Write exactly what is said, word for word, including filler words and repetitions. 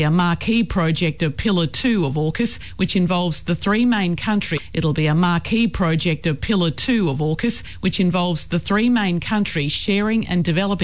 a marquee project of Pillar two of AUKUS, which involves the three main countries. It'll be a marquee project of Pillar two of AUKUS, which involves the three main countries sharing and developing